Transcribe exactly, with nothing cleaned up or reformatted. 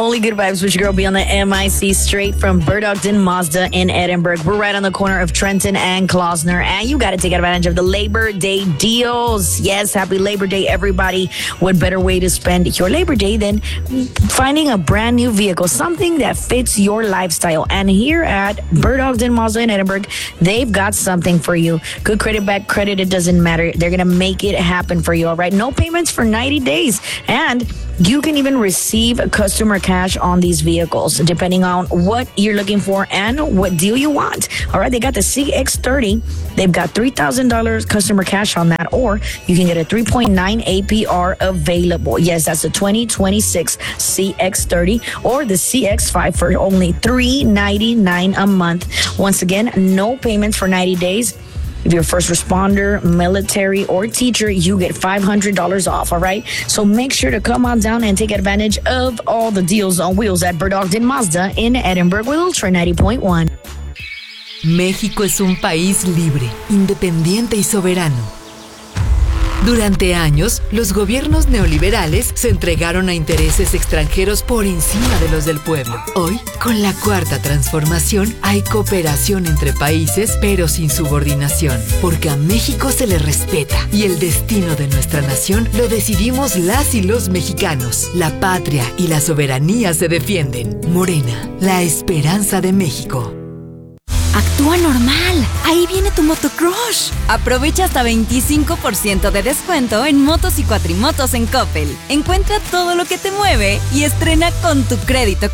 Only good vibes with your girl, be on the M I C, straight from Burdockton Mazda in Edinburgh. We're right on the corner of Trenton and Klausner, and you got to take advantage of the Labor Day deals. Yes, happy Labor Day, everybody. What better way to spend your Labor Day than finding a brand new vehicle, something that fits your lifestyle. And here at Burdockton Mazda in Edinburgh, they've got something for you. Good credit, bad credit, it doesn't matter. They're going to make it happen for you, all right? No payments for ninety days. And you can even receive customer cash on these vehicles, depending on what you're looking for and what deal you want. All right, they got the C X thirty. They've got three thousand dollars customer cash on that, or you can get a three point nine A P R available. Yes, that's the twenty twenty-six C X thirty or the C X five for only three hundred ninety-nine dollars a month. Once again, no payments for ninety days. If you're a first responder, military, or teacher, you get five hundred dollars off, all right? So make sure to come on down and take advantage of all the deals on wheels at Burdockton Mazda in Edinburgh with Ultra ninety point one. México es un país libre, independiente y soberano. Durante años, los gobiernos neoliberales se entregaron a intereses extranjeros por encima de los del pueblo. Hoy, con la Cuarta Transformación, hay cooperación entre países, pero sin subordinación, porque a México se le respeta y el destino de nuestra nación lo decidimos las y los mexicanos. La patria y la soberanía se defienden. Morena, la esperanza de México. Actúa normal. Ahí viene tu motocrush. Aprovecha hasta veinticinco por ciento de descuento en motos y cuatrimotos en Coppel. Encuentra todo lo que te mueve y estrena con tu crédito